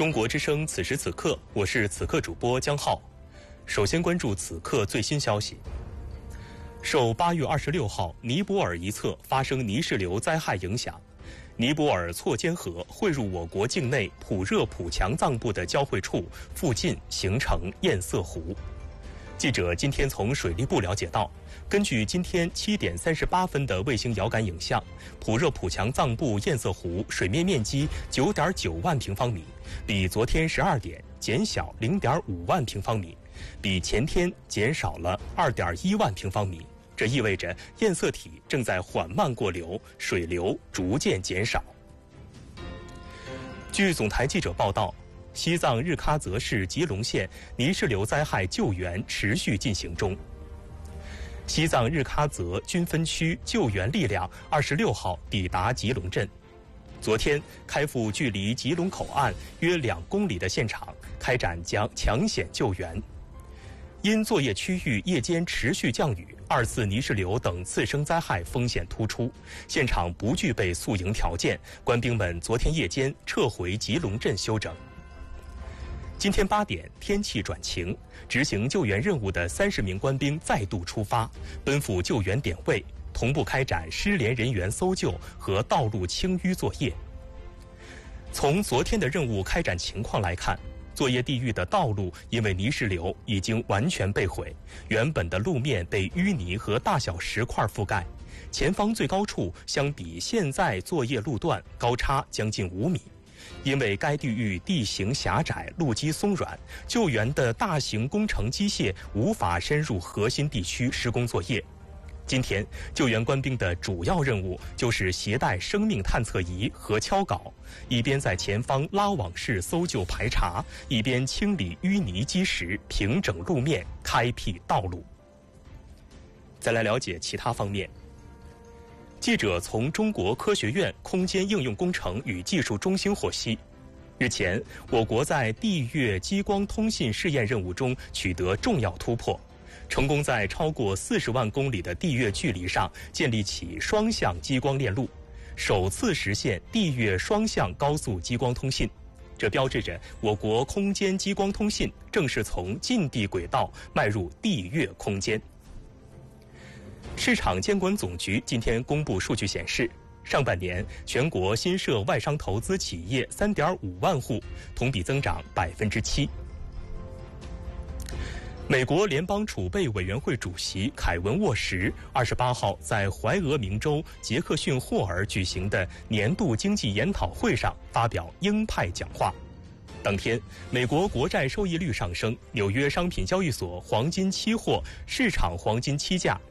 中国之声此时此刻，我是此刻主播江浩。首先关注此刻最新消息。受8月26号尼泊尔一侧发生泥石流灾害影响，尼泊尔错坚河汇入我国境内普热普强藏部的交汇处附近形成堰塞湖。记者今天从水利部了解到，根据今天7点38分的卫星遥感影像，普热普强藏部堰塞湖水面面积9.9万平方米，比昨天12点减小0.5万平方米，比前天减少了2.1万平方米。这意味着堰塞体正在缓慢过流，水流逐渐减少。据总台记者报道，西藏日喀则市吉隆县泥石流灾害救援持续进行中。西藏日喀则军分区救援力量26号抵达吉隆镇，昨天开赴距离吉隆口岸约2公里的现场，开展抢险救援。因作业区域夜间持续降雨，2次泥石流等次生灾害风险突出，现场不具备宿营条件，官兵们昨天夜间撤回吉隆镇休整。今天8点，天气转晴，执行救援任务的30名官兵再度出发，奔赴救援点位，同步开展失联人员搜救和道路清淤作业。从昨天的任务开展情况来看，作业地域的道路因为泥石流已经完全被毁，原本的路面被淤泥和大小石块覆盖，前方最高处相比现在作业路段高差将近5米。因为该地域地形狭窄，路基松软，救援的大型工程机械无法深入核心地区施工作业。今天，救援官兵的主要任务就是携带生命探测仪和锹镐，一边在前方拉网式搜救排查，一边清理淤泥积石，平整路面，开辟道路。再来了解其他方面。记者从中国科学院空间应用工程与技术中心获悉，日前，我国在地月激光通信试验任务中取得重要突破，成功在超过40万公里的地月距离上建立起双向激光链路，首次实现地月双向高速激光通信。这标志着我国空间激光通信正式从近地轨道迈入地月空间。市场监管总局今天公布数据显示，上半年全国新设外商投资企业3.5万户，同比增长7%。美国联邦储备委员会主席凯文·沃什28号在怀俄明州杰克逊霍尔举行的年度经济研讨会上发表鹰派讲话。当天，美国国债收益率上升，纽约商品交易所黄金期货市场黄金期价